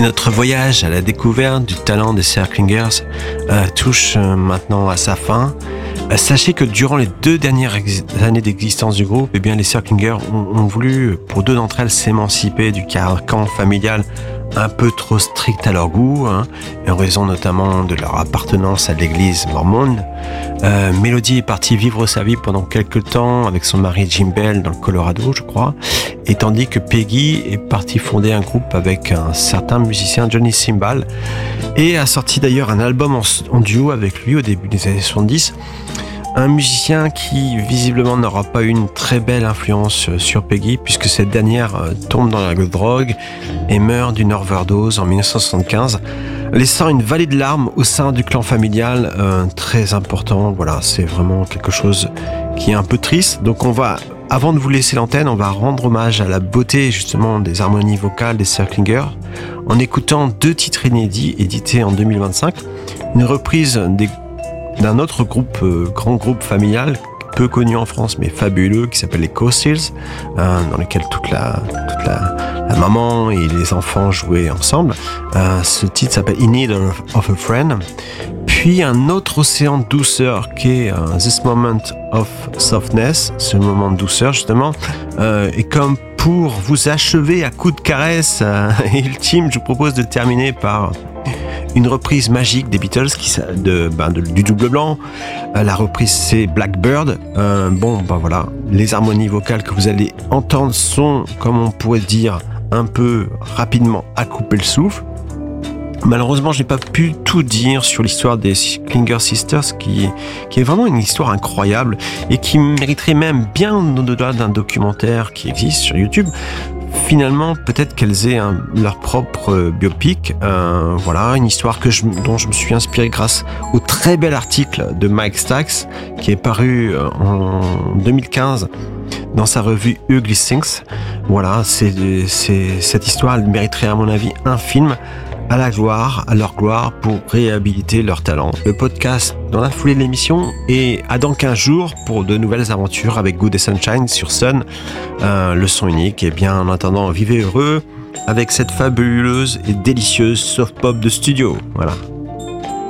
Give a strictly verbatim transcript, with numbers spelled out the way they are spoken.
notre voyage à la découverte du talent des Circlingers euh, touche euh, maintenant à sa fin. Euh, sachez que durant les deux dernières ex- années d'existence du groupe, eh bien, les Circlingers ont, ont voulu, pour deux d'entre elles, s'émanciper du carcan familial un peu trop strict à leur goût, hein, en raison notamment de leur appartenance à l'église mormone. Euh, Melody est partie vivre sa vie pendant quelques temps avec son mari Jim Bell dans le Colorado, je crois, et tandis que Peggy est partie fonder un groupe avec un certain musicien Johnny Cymbal et a sorti d'ailleurs un album en, en duo avec lui au début des années soixante-dix. Un musicien qui visiblement n'aura pas eu une très belle influence sur Peggy puisque cette dernière tombe dans la drogue et meurt d'une overdose en dix-neuf cent soixante-quinze, laissant une vallée de larmes au sein du clan familial euh, très important. Voilà, c'est vraiment quelque chose qui est un peu triste. Donc on va, avant de vous laisser l'antenne, on va rendre hommage à la beauté justement des harmonies vocales des Circlingers en écoutant deux titres inédits édités en deux mille vingt-cinq, une reprise des d'un autre groupe, euh, grand groupe familial, peu connu en France mais fabuleux, qui s'appelle les Coastals, euh, dans lequel toute la, toute la, la maman et les enfants jouaient ensemble. Euh, ce titre s'appelle In Need of a Friend. Puis un autre océan de douceur qui est euh, This Moment of Softness, ce moment de douceur justement, euh, et comme pour vous achever à coups de caresse euh, ultime, je vous propose de terminer par une reprise magique des Beatles qui, de, ben, de, du double blanc. Euh, la reprise c'est Blackbird. Euh, bon, ben voilà, les harmonies vocales que vous allez entendre sont, comme on pourrait dire, un peu rapidement à couper le souffle. Malheureusement, je n'ai pas pu tout dire sur l'histoire des Circlinger Sisters, qui, qui est vraiment une histoire incroyable et qui mériterait même bien au-delà d'un documentaire qui existe sur YouTube. Finalement, peut-être qu'elles aient un, leur propre euh, biopic. Euh, voilà, une histoire que je, dont je me suis inspiré grâce au très bel article de Mike Stax qui est paru euh, en deux mille quinze dans sa revue Ugly Things. Voilà, c'est, c'est, cette histoire elle mériterait à mon avis un film à la gloire, à leur gloire, pour réhabiliter leur talent. Le podcast dans la foulée de l'émission et à dans quinze jours pour de nouvelles aventures avec Good and Sunshine sur Sun, euh, le son unique. Et bien en attendant, vivez heureux avec cette fabuleuse et délicieuse soft pop de studio. Voilà.